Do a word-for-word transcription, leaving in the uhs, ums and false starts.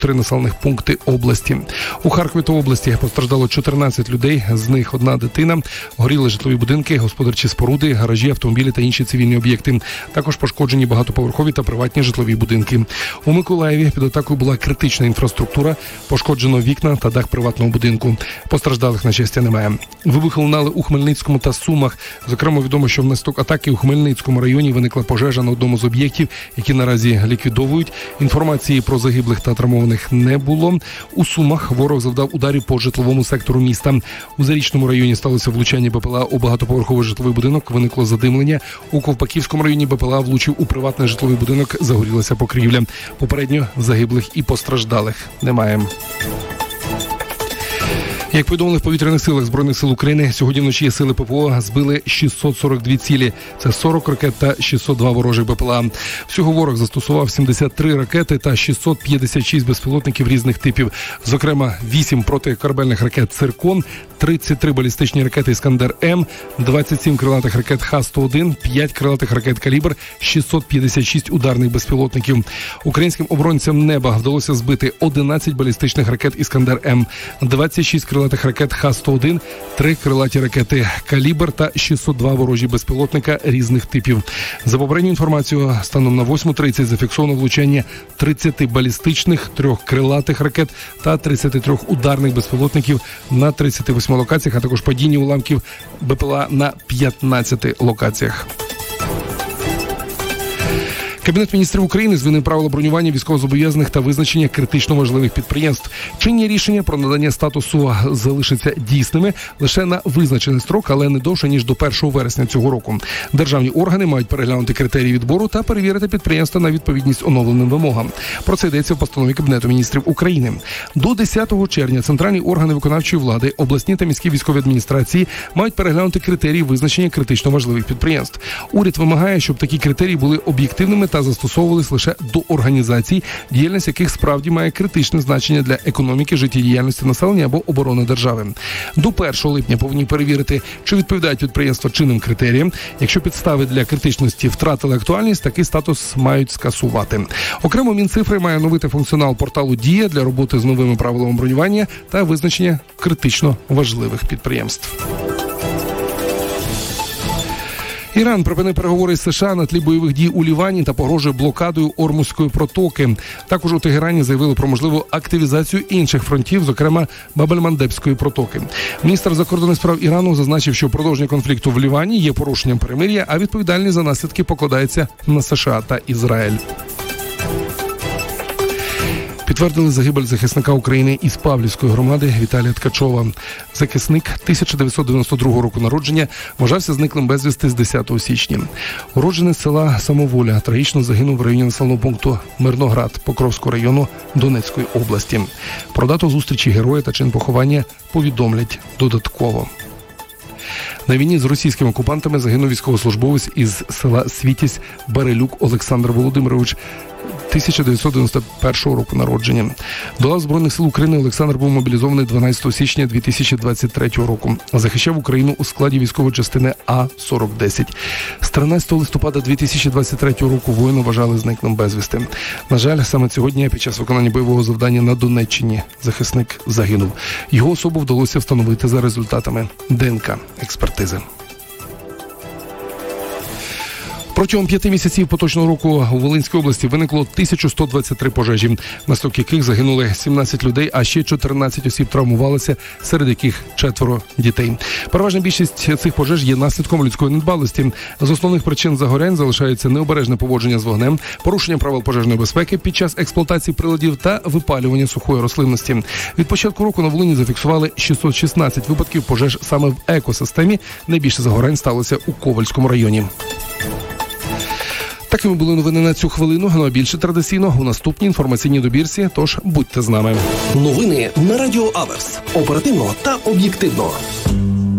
три населених пункти області. У Харкові та області постраждало чотирнадцять людей, з них одна дитина. Горіли житлові будинки, господарчі споруди, гаражі, автомобілі та інші цивільні об'єкти. Також пошкоджені багатоповерхові та приватні житлові будинки. У Миколаєві під атакою була критична інфраструктура, пошкоджено вікна та дах приватного будинку. Постраждалих, на щастя, немає. Вибухи лунали у Хмельницькому та Сумах. Зокрема, відомо, що внаслідок атаки у Хмельницькому районі виникла пожежа на одному з об'єктів, які наразі ліквідовують. Інформації про загиблих та травмованих не було. У Сумах ворог завдав ударів по житловому сектору міста. У Зарічному районі сталося влучання БПЛА у багатоповерховий житловий будинок, виникло задимлення. У Ковпаківському районі БПЛА влучив у приватний житловий будинок, загорілася покрівля. Попередньо загиблих і постраждалих немає. Як повідомили в повітряних силах Збройних сил України, сьогодні вночі сили ППО збили шістсот сорок дві цілі. Це сорок ракет та шістсот два ворожих БПЛА. Всього ворог застосував сімдесят три ракети та шістсот п'ятдесят шість безпілотників різних типів. Зокрема, вісім протикорабельних ракет «Циркон», тридцять три балістичні ракети «Іскандер-М», двадцять сім крилатих ракет Х сто один, п'ять крилатих ракет «Калібр», шістсот п'ятдесят шість ударних безпілотників. Українським оборонцям неба вдалося збити одинадцять балістичних ракет «Іскандер-М», двадцять шість крилатих ракет Х сто один, три крилаті ракети «Калібр» та шістсот два ворожі безпілотника різних типів. За попередню інформацію, станом на восьму тридцять зафіксовано влучання тридцяти балістичних, трьох крилатих ракет та тридцяти трьох ударних безпілотників на тридцяти восьми локаціях, а також падіння уламків БПЛА на п'ятнадцяти локаціях. Кабінет міністрів України змінив правила бронювання військовозобов'язаних та визначення критично важливих підприємств. Чинні рішення про надання статусу залишаться дійсними лише на визначений строк, але не довше, ніж до першого вересня цього року. Державні органи мають переглянути критерії відбору та перевірити підприємства на відповідність оновленим вимогам. Про це йдеться в постанові Кабінету міністрів України. До десятого червня центральні органи виконавчої влади, обласні та міські військові адміністрації мають переглянути критерії визначення критично важливих підприємств. Уряд вимагає, щоб такі критерії були об'єктивними та застосовувались лише до організацій, діяльність яких справді має критичне значення для економіки, життєдіяльності населення або оборони держави. До першого липня повинні перевірити, чи відповідають підприємства чинним критеріям. Якщо підстави для критичності втратили актуальність, такий статус мають скасувати. Окремо Мінцифри має оновити функціонал порталу «Дія» для роботи з новими правилами бронювання та визначення критично важливих підприємств. Іран припинив переговори з США на тлі бойових дій у Лівані та погрожує блокадою Ормузької протоки. Також у Тегерані заявили про можливу активізацію інших фронтів, зокрема Баб-ель-Мандебської протоки. Міністр закордонних справ Ірану зазначив, що продовження конфлікту в Лівані є порушенням перемир'я, а відповідальність за наслідки покладається на США та Ізраїль. Підтвердили загибель захисника України із Павлівської громади Віталія Ткачова. Захисник тисяча дев'ятсот дев'яносто другого року народження вважався зниклим безвісти з десятого січня. Уродженець села Самоволя трагічно загинув в районі населеного пункту Мирноград Покровського району Донецької області. Про дату зустрічі героя та чин поховання повідомлять додатково. На війні з російськими окупантами загинув військовослужбовець із села Світязь Барелюк Олександр Володимирович, тисяча дев'ятсот дев'яносто першого року народження. До лав Збройних сил України Олександр був мобілізований дванадцятого січня дві тисячі двадцять третього року. Захищав Україну у складі військової частини А сорок десять. З тринадцятого листопада дві тисячі двадцять третього року воїна вважали зниклим безвісти. На жаль, саме цього дня під час виконання бойового завдання на Донеччині захисник загинув. Його особу вдалося встановити за результатами ДНК-експертизи. Протягом п'яти місяців поточного року у Волинській області виникло тисяча сто двадцять три пожежі, внаслідок яких загинули сімнадцять людей, а ще чотирнадцять осіб травмувалися, серед яких четверо дітей. Переважна більшість цих пожеж є наслідком людської недбалості. З основних причин загорянь залишаються необережне поводження з вогнем, порушення правил пожежної безпеки під час експлуатації приладів та випалювання сухої рослинності. Від початку року на Волині зафіксували шістсот шістнадцять випадків пожеж саме в екосистемі. Найбільше загорянь сталося у Ковальському районі. Такими були новини на цю хвилину, ну а більше традиційно у наступній інформаційній добірці, тож будьте з нами. Новини на Радіо Аверс. Оперативно та об'єктивно.